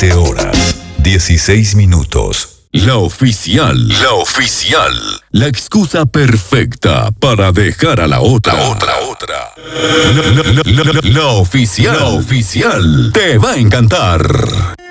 13 horas, 16 minutos. La oficial. La oficial. La excusa perfecta para dejar a la otra. La oficial. La oficial. Te va a encantar.